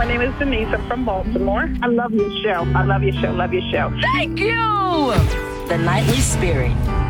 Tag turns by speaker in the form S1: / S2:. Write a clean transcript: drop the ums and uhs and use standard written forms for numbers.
S1: My name is Denise. I'm from Baltimore. I love your show. I love your show. Love your show.
S2: Thank you!
S3: The Nightly Spirit.